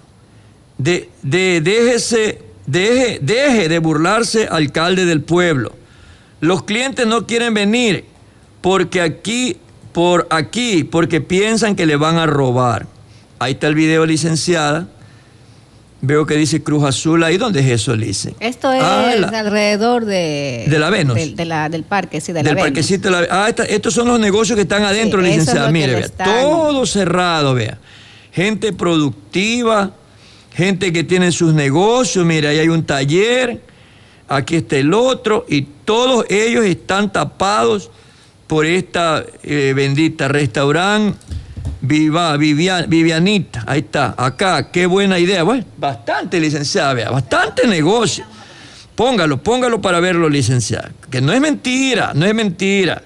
De, de, déjese, deje, deje de burlarse, alcalde del pueblo. Los clientes no quieren venir porque aquí, por aquí, porque piensan que le van a robar. Ahí está el video, licenciada. Veo que dice Cruz Azul. ¿Ahí dónde es eso, Lice? Esto es Ah, la- alrededor de, de la Venus. de, de la, del parque, sí, de la Del Venus. parquecito. de la- ah, esta- estos son los negocios que están adentro, Sí, eso es licenciada. lo que Mire, le vea, están- todo cerrado, vea. Gente productiva, gente que tiene sus negocios. Mira, ahí hay un taller, aquí está el otro, y todos ellos están tapados por esta eh, bendita restaurante Viva, Vivian, Vivianita. Ahí está, acá, qué buena idea. Bueno, bastante, licenciada, vea, bastante negocio. Póngalo, póngalo para verlo, licenciada. Que no es mentira, no es mentira.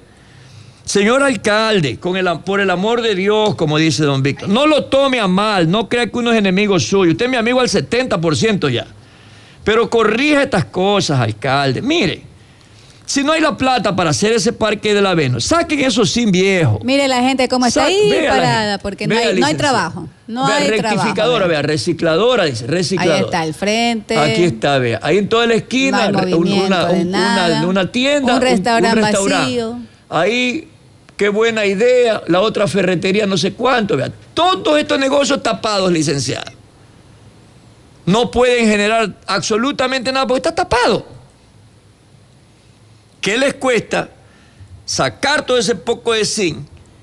Señor alcalde, con el, por el amor de Dios, como dice don Víctor, no lo tome a mal, no crea que uno es enemigo suyo. Usted es mi amigo al setenta por ciento ya. Pero corrija estas cosas, alcalde. Mire, si no hay la plata para hacer ese parque de la Venus, saquen eso sin viejo. Mire la gente cómo está Sa- ahí vea la parada, gente. porque no Vea, hay, no hay licenciada. trabajo. No Vea, hay rectificadora, trabajo. vea, recicladora, dice, recicladora. Ahí está el frente. Aquí está, vea. Ahí en toda la esquina, No hay re- un- movimiento una, de un- nada. una, una tienda. Un restaurante restaurante. vacío. Ahí, qué buena idea. La otra ferretería, no sé cuánto, vea. Todos estos negocios tapados, licenciada. No pueden generar absolutamente nada porque está tapado. ¿Qué les cuesta sacar todo ese poco de zinc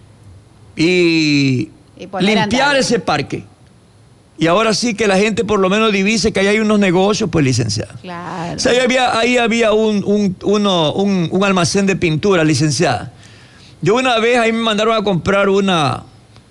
y, Y poner a limpiar andar. ese parque? Y ahora sí que la gente por lo menos divise que ahí hay unos negocios, pues, licenciada. Claro. O sea, ahí había, ahí había un, un, uno- un- un almacén de pintura, licenciada. Yo una vez ahí me mandaron a comprar una,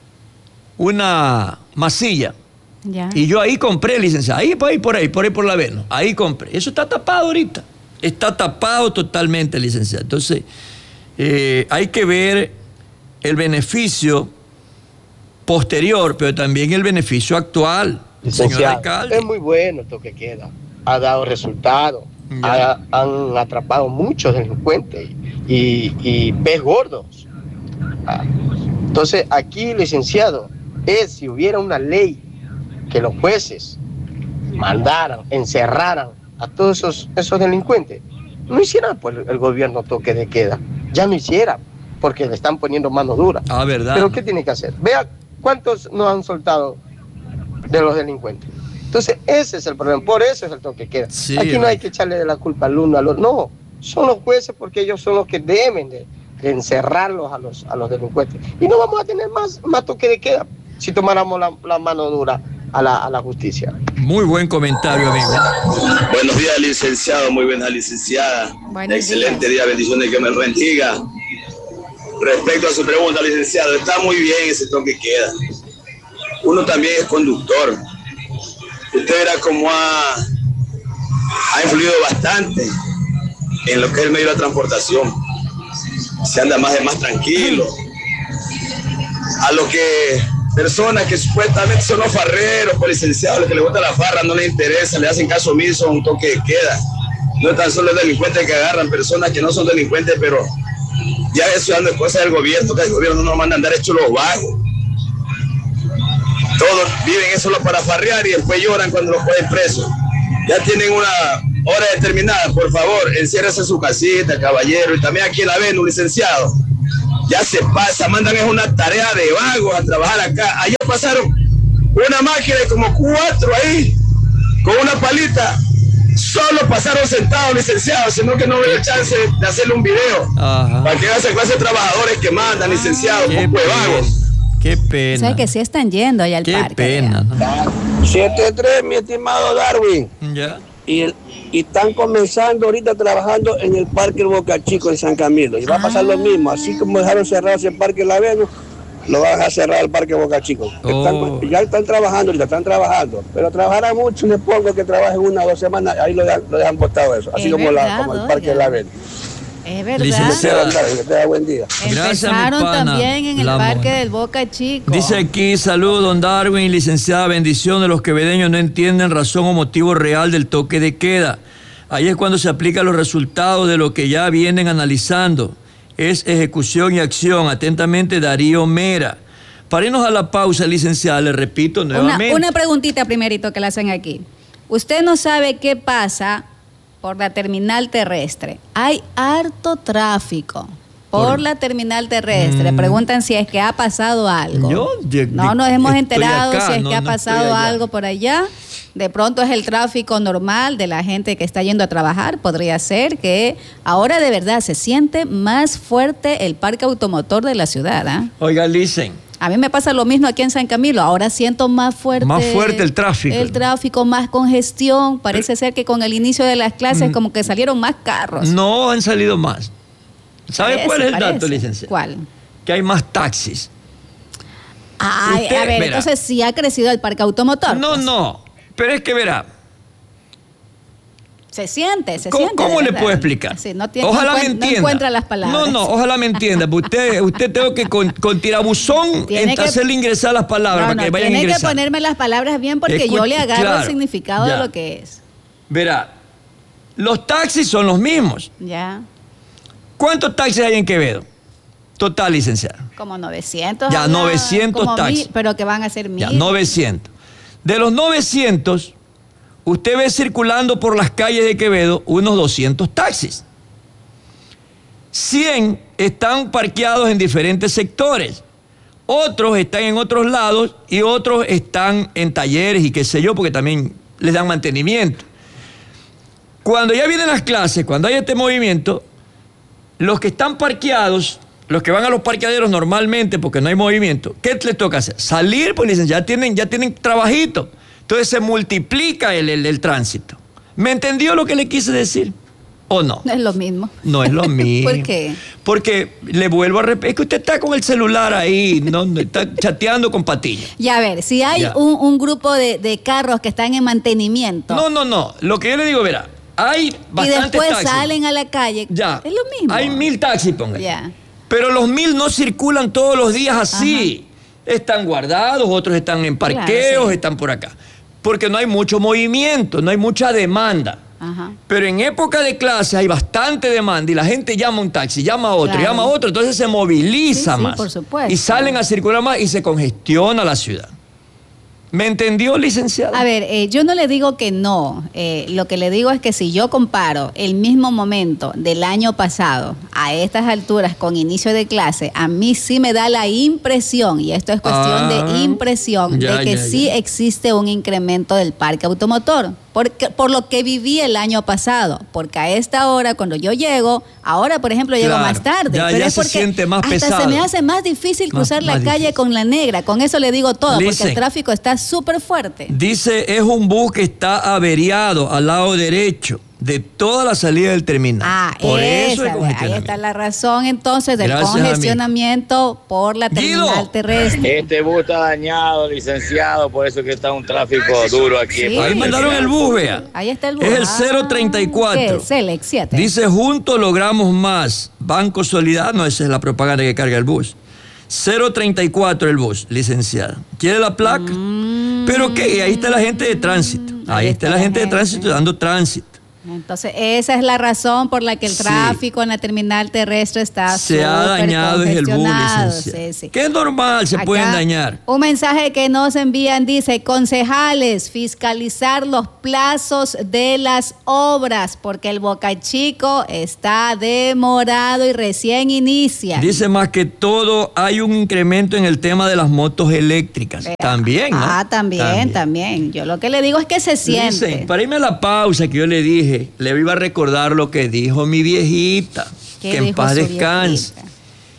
una masilla. Ya. Y yo ahí compré, licenciada. Ahí, por ahí, por ahí, por ahí, por la Venus. Ahí compré. Eso está tapado ahorita. Está tapado totalmente, licenciada. Entonces, eh, hay que ver el beneficio posterior, pero también el beneficio actual, señor Licenciado, alcalde. es muy bueno esto que queda. Ha dado resultados. Ha- han atrapado muchos delincuentes y, y pez gordos. Ah, Entonces, aquí, licenciado, es si hubiera una ley que los jueces mandaran, encerraran a todos esos, esos delincuentes, no hicieran pues el gobierno toque de queda. ya no hiciera, porque le están poniendo mano dura. Ah, ¿verdad? Pero ¿qué tiene que hacer? Vea cuántos nos han soltado de los delincuentes. Entonces, ese es el problema, por eso es el toque de queda. Sí, aquí no hay que echarle la culpa al uno, al otro, no, son los jueces porque ellos son los que deben de, de encerrarlos a los, a los delincuentes. Y no vamos a tener más, más toque de queda si tomáramos la, la mano dura a la, a la justicia. Muy buen comentario, amigo. Buenos días, licenciado, muy buena licenciada. Buenos Excelente días. día, bendiciones que me bendiga. Respecto a su pregunta, licenciado, está muy bien ese toque de queda. Uno también es conductor. Usted verá cómo ha, ha influido bastante en lo que es el medio de la transportación. Se anda más de más tranquilo. A lo que personas que supuestamente son los farreros, pues licenciados, los que les gusta la farra, no les interesa, le hacen caso omiso a un toque de queda. No tan solo los delincuentes que agarran personas que no son delincuentes, pero ya eso es cosa del gobierno, que el gobierno no nos manda a andar hecho los vagos. Todos viven eso solo para farrear y después lloran cuando los cogen presos. Ya tienen una hora determinada, por favor, enciérrese en su casita, caballero, y también aquí en la Venus, licenciado. Ya se pasa, mandan es una tarea de vagos a trabajar acá. Ayer pasaron una máquina de como cuatro ahí, con una palita. Solo pasaron sentados, licenciados, sino que no veo chance de hacerle un video. Ajá. Para que vean esa clase de trabajadores que mandan, licenciados, un poco de vagos. Qué pena. O sea que sí están yendo allá al Qué parque. Qué pena, ¿no? siete tres, mi estimado Darwin. Ya. Y, y están comenzando ahorita trabajando en el Parque Boca Chico en San Camilo. Y va a pasar lo mismo. Así como dejaron cerrado ese Parque La Venus, lo van a cerrar el Parque Boca Chico. Oh. Están, ya están trabajando, ahorita están trabajando. Pero trabajará mucho, le pongo que trabajen una o dos semanas, ahí lo dejan, lo dejan botado eso. Así como, verdad, la, como el Parque La Venus. Es verdad. Licenciada, que tenga buen día. Empezaron también en el Parque del Boca Chico. Dice aquí, salud, don Darwin, licenciada, bendición de los quevedeños no entienden razón o motivo real del toque de queda. Ahí es cuando se aplican los resultados de lo que ya vienen analizando. Es ejecución y acción. Atentamente, Darío Mera. Para irnos a la pausa, licenciada, le repito nuevamente. Una, una preguntita primerito que le hacen aquí. Usted no sabe qué pasa por la terminal terrestre. Hay harto tráfico por, por la terminal terrestre. Mm. Preguntan si es que ha pasado algo. Yo, de, no nos hemos enterado acá, si es no, que ha no pasado algo por allá. De pronto es el tráfico normal de la gente que está yendo a trabajar. Podría ser que ahora de verdad se siente más fuerte el parque automotor de la ciudad. ¿eh? Oiga, dicen. A mí me pasa lo mismo aquí en San Camilo. Ahora siento más fuerte. Más fuerte el tráfico. El tráfico, más congestión. Parece ser que con el inicio de las clases, mm, como que salieron más carros. No, han salido más. ¿Sabe parece, cuál es el parece. dato, licenciado? ¿Cuál? Que hay más taxis. Ay, Usted, a ver, verá. Entonces sí ha crecido el parque automotor. No, pues. no. Pero es que verá. Se siente, se ¿Cómo, siente. ¿Cómo le puedo explicar? Sí, no tiene, ojalá no, me entienda. No encuentra las palabras. No, no, ojalá me entienda. Usted, usted tengo que con, con tirabuzón en, que, hacerle ingresar las palabras no, para que no, vayan tiene ingresando. Tiene que ponerme las palabras bien porque Escuch, yo le agarro claro, el significado ya. de lo que es. Verá, los taxis son los mismos. Ya. ¿Cuántos taxis hay en Quevedo? Total, licenciado. Como novecientos. Ya, habla, novecientos como taxis. Mil, pero que van a ser mil. Ya, novecientos. De los novecientos, usted ve circulando por las calles de Quevedo unos doscientos taxis. cien están parqueados en diferentes sectores. Otros están en otros lados y otros están en talleres y qué sé yo, porque también les dan mantenimiento. Cuando ya vienen las clases, cuando hay este movimiento, los que están parqueados, los que van a los parqueaderos normalmente porque no hay movimiento, ¿qué les toca hacer? Salir, pues dicen, ya tienen, ya tienen trabajito. Entonces se multiplica el, el, el tránsito. ¿Me entendió lo que le quise decir? ¿O no? No es lo mismo. No es lo mismo. ¿Por qué? Porque le vuelvo a repetir, es que usted está con el celular ahí, no, está chateando con Patiño. Ya a ver, si hay un, un grupo de, de carros que están en mantenimiento. No, no, no. Lo que yo le digo, verá, hay bastantes taxis. Y después taxis. salen a la calle. Ya. Es lo mismo. Hay mil taxis, póngale. Ya. Pero los mil no circulan todos los días así. Ajá. Están guardados, otros están en parqueos, claro, sí. están por acá. Porque no hay mucho movimiento, no hay mucha demanda. Ajá. Pero en época de clase hay bastante demanda y la gente llama a un taxi, llama a otro, claro. llama a otro, entonces se moviliza sí, más. Sí, por supuesto. Y salen a circular más y se congestiona la ciudad. ¿Me entendió, licenciada? A ver, eh, yo no le digo que no. Eh, lo que le digo es que si yo comparo el mismo momento del año pasado a estas alturas con inicio de clase, a mí sí me da la impresión, y esto es cuestión ah, de impresión, ya, de que ya, sí ya. existe un incremento del parque automotor. Porque, por lo que viví el año pasado, porque a esta hora, cuando yo llego, ahora por ejemplo llego claro, más tarde, ya, pero ya es porque se siente más hasta pesado. se me hace más difícil cruzar más, la más calle difícil. Con la negra, con eso le digo todo, Listen, porque el tráfico está súper fuerte. Dice, es un bus que está averiado al lado derecho de toda la salida del terminal. Ah, por esa, eso es ahí está la razón entonces del Gracias congestionamiento por la terminal Guido. terrestre. Este bus está dañado, licenciado, por eso que está un tráfico duro aquí. Sí. Ahí mandaron el bus, vea. Ahí está el bus. Es el cero treinta y cuatro. ¿Qué es? Select siete. Dice, juntos logramos más. Banco Solidario, no, esa es la propaganda que carga el bus. cero treinta y cuatro el bus, licenciada. ¿Quiere la placa? Mm. Pero que ahí está la gente de tránsito. Ahí, ahí está, está la gente, gente de tránsito dando tránsito. Entonces, esa es la razón por la que el sí. tráfico en la terminal terrestre está se ha dañado es el bus, licenciado. Sí, sí. Que es normal, se Acá, pueden dañar. Un mensaje que nos envían dice, concejales, fiscalizar los plazos de las obras, porque el Boca Chico está demorado y recién inicia. Dice más que todo, hay un incremento en el tema de las motos eléctricas. Pero, también, ¿no? Ah, también, también, también. Yo lo que le digo es que se siente. Dicen, para irme a la pausa que yo le dije, le iba a recordar lo que dijo mi viejita, que en paz descanse. Viejita?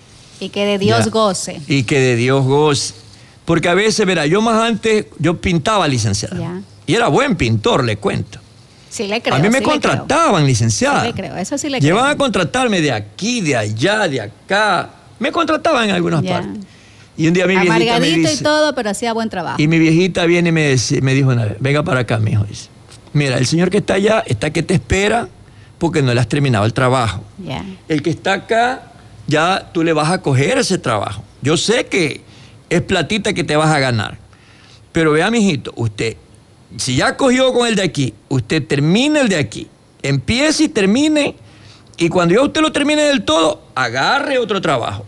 Y que de Dios ya. goce. Y que de Dios goce. Porque a veces, verá, yo más antes, yo pintaba, licenciada. Ya. Y era buen pintor, le cuento. Sí le creo. A mí me sí contrataban, licenciada. Sí le creo, eso sí le Llevaban creo. a contratarme de aquí, de allá, de acá. Me contrataban en algunas ya. partes. Y un día mi viejita Amargadito me dice, y todo, pero hacía buen trabajo. Y mi viejita viene y me, dice, me dijo una vez, venga para acá, mijo, dice. Mira, el señor que está allá está que te espera porque no le has terminado el trabajo. Yeah. El que está acá, ya tú le vas a coger ese trabajo. Yo sé que es platita que te vas a ganar. Pero vea, mijito, usted, si ya cogió con el de aquí, usted termine el de aquí. Empiece y termine. Y cuando ya usted lo termine del todo, agarre otro trabajo.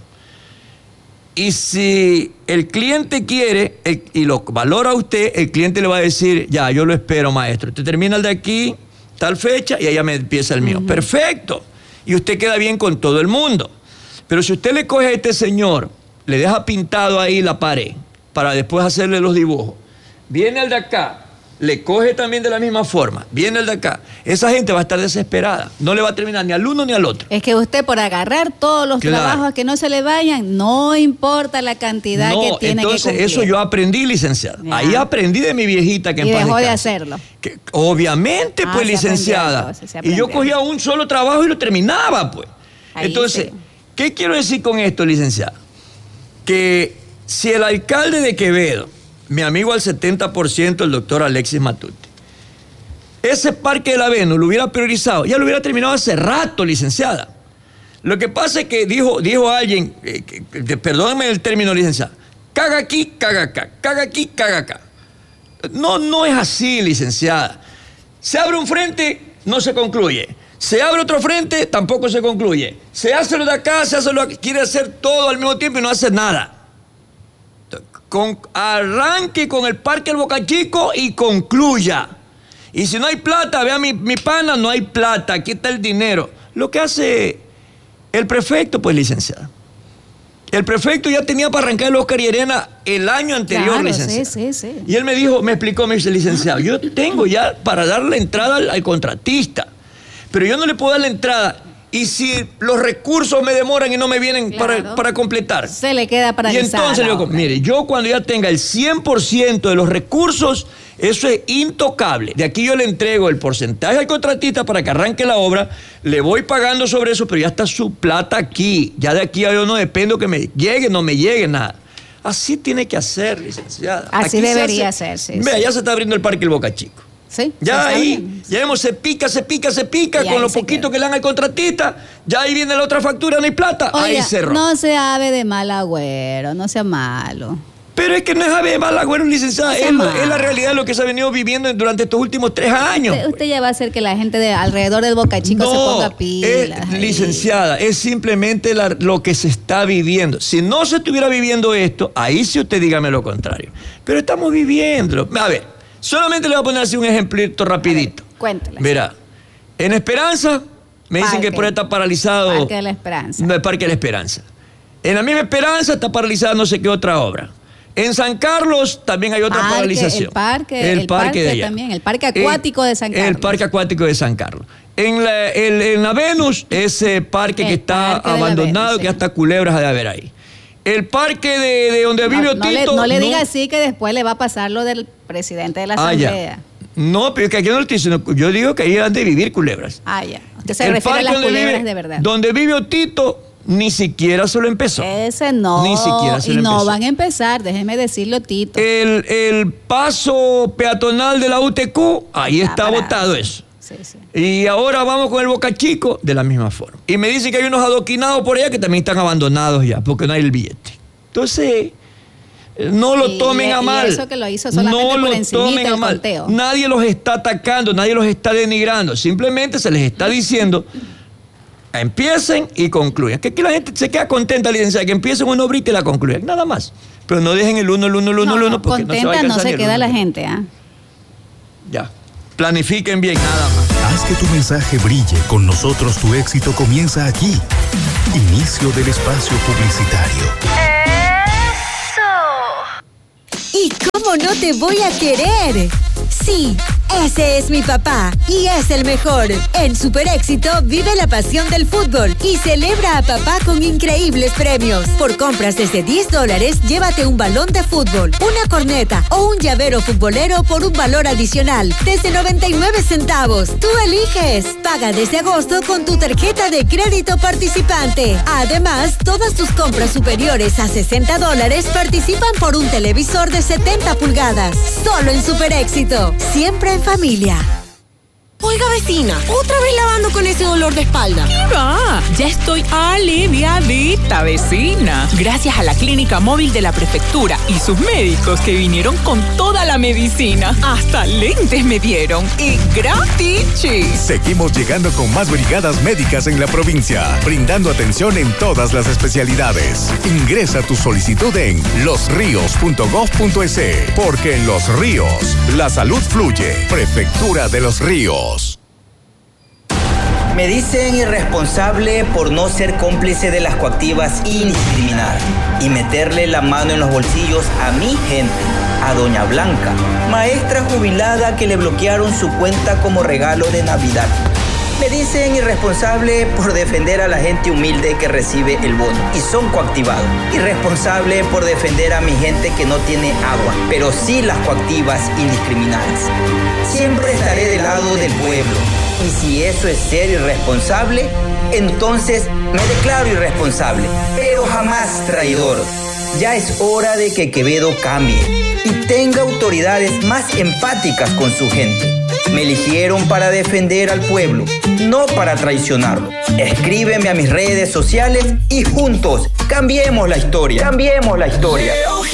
Y si el cliente quiere el, y lo valora a usted, el cliente le va a decir, ya, yo lo espero, maestro. Usted termina el de aquí, tal fecha, y allá me empieza el mío. Uh-huh. Perfecto. Y usted queda bien con todo el mundo. Pero si usted le coge a este señor, le deja pintado ahí la pared, para después hacerle los dibujos, viene el de acá, le coge también de la misma forma, viene el de acá, esa gente va a estar desesperada, no le va a terminar ni al uno ni al otro. Es que usted por agarrar todos los claro. trabajos que no se le vayan, no importa la cantidad no, que tiene entonces, que cumplir. Eso yo aprendí, licenciada. Ya. Ahí aprendí de mi viejita que y en paz dejó descanse. de hacerlo. Que, obviamente, ah, pues, licenciada. Entonces, y yo cogía un solo trabajo y lo terminaba, pues. Ahí entonces, sí. ¿qué quiero decir con esto, licenciada? Que si el alcalde de Quevedo, mi amigo al setenta por ciento, el doctor Alexis Matute, ese parque de la Venus lo hubiera priorizado, ya lo hubiera terminado hace rato, licenciada. Lo que pasa es que dijo, dijo alguien, eh, que, que, perdónenme el término, licenciada, caga aquí, caga acá, caga aquí, caga acá. No, no es así, licenciada. Se abre un frente, no se concluye. Se abre otro frente, tampoco se concluye. Se hace lo de acá, se hace lo de acá. Quiere hacer todo al mismo tiempo y no hace nada. Con, arranque con el Parque El Boca Chico y concluya. Y si no hay plata, vea mi, mi pana, no hay plata, aquí está el dinero. Lo que hace el prefecto, pues, licenciado. El prefecto ya tenía para arrancar el Oscar y Arena el año anterior, claro, licenciado. Sí, sí, sí. Y él me dijo, me explicó, me dice, licenciado, yo tengo ya para dar la entrada al, al contratista, pero yo no le puedo dar la entrada. Y si los recursos me demoran y no me vienen claro. para, para completar. Se le queda para Y entonces le digo, mire, yo cuando ya tenga el cien por ciento de los recursos, eso es intocable. De aquí yo le entrego el porcentaje al contratista para que arranque la obra, le voy pagando sobre eso, pero ya está su plata aquí. Ya de aquí yo no dependo que me llegue, no me llegue nada. Así tiene que hacer, licenciada. Así aquí debería se hace, ser, sí. Vea, sí. ya se está abriendo el Parque El Boca Chico. Sí, ya ahí, bien. ya vemos, se pica, se pica, se pica, con lo poquito queda. que le dan al contratista, ya ahí viene la otra factura, no hay plata, Oiga, ahí cerró. No se ave de mal agüero, no sea malo. Pero es que no es Javier Malagüero, licenciada, es, la, es la realidad de lo que se ha venido viviendo durante estos últimos tres años. Usted, usted ya va a hacer que la gente de alrededor del Boca Chico no, se ponga pilas. Es, licenciada, es simplemente la, lo que se está viviendo. Si no se estuviera viviendo esto, ahí sí usted dígame lo contrario. Pero estamos viviéndolo. A ver, solamente le voy a poner así un ejemplito rapidito. Cuéntale. Verá, en Esperanza me dicen Parque. que por ahí está paralizado. Parque de la Esperanza. No, el Parque de la Esperanza. En la misma Esperanza está paralizada no sé qué otra obra. En San Carlos también hay otra ah, paralización. El parque, el el parque, parque de allá. también, el parque acuático el, de San Carlos. El parque acuático de San Carlos. En la, el, en la Venus, ese parque el que está abandonado, Venus, que sí. hasta culebras ha de haber ahí. El parque de, de donde vive no, Tito. No le, no le no, diga así que después le va a pasar lo del presidente de la ah, Asamblea. Ya. No, pero es que aquí no lo estoy diciendo. Yo digo que ahí han de vivir culebras. Ah, ya. Usted se el refiere a las culebras vive, de verdad. Donde vive Tito, ni siquiera se lo empezó. Ese no. Ni siquiera se y lo no empezó. van a empezar, déjeme decirlo, Tito. El, el paso peatonal de la U T Q, ahí está parado. botado eso. Sí, sí. Y ahora vamos con el Boca Chico de la misma forma. Y me dicen que hay unos adoquinados por allá que también están abandonados ya, porque no hay el billete. Entonces, no lo y, tomen y a mal. eso que lo hizo solamente no por lo encimita tomen a el mal. conteo. Nadie los está atacando, nadie los está denigrando. Simplemente se les está diciendo, empiecen y concluyan. Que aquí la gente se queda contenta, licenciada, que empiecen una obrita y la concluyan. Nada más. Pero no dejen el uno, el uno, el uno, no, el uno, porque contenta no se va a no se ni queda el la uno. gente, ¿ah? Ya. Planifiquen bien, nada más. Haz que tu mensaje brille. Con nosotros tu éxito comienza aquí. Inicio del espacio publicitario. ¿Y cómo no te voy a querer? Sí, ese es mi papá y es el mejor. En Super Éxito vive la pasión del fútbol y celebra a papá con increíbles premios. Por compras desde diez dólares, llévate un balón de fútbol, una corneta o un llavero futbolero por un valor adicional desde noventa y nueve centavos. Tú eliges. Paga desde agosto con tu tarjeta de crédito participante. Además, todas tus compras superiores a sesenta dólares participan por un televisor de setenta pulgadas. Solo en Super Éxito. Siempre en familia. Oiga, vecina, otra vez lavando con ese dolor de espalda. ¿Qué va? Ya estoy aliviadita, vecina. Gracias a la clínica móvil de la prefectura y sus médicos que vinieron con toda la medicina. Hasta lentes me dieron y gratis. Seguimos llegando con más brigadas médicas en la provincia, brindando atención en todas las especialidades. Ingresa tu solicitud en los ríos punto gov punto es, porque en Los Ríos la salud fluye. Prefectura de Los Ríos. Me dicen irresponsable por no ser cómplice de las coactivas y discriminar y meterle la mano en los bolsillos a mi gente, a doña Blanca, maestra jubilada que le bloquearon su cuenta como regalo de Navidad. Me dicen irresponsable por defender a la gente humilde que recibe el bono y son coactivados. Irresponsable por defender a mi gente que no tiene agua, pero sí las coactivas indiscriminadas. Siempre estaré del lado del pueblo. Y si eso es ser irresponsable, entonces me declaro irresponsable, pero jamás traidor. Ya es hora de que Quevedo cambie y tenga autoridades más empáticas con su gente. Me eligieron para defender al pueblo, no para traicionarlo. Escríbeme a mis redes sociales y juntos cambiemos la historia. Cambiemos la historia.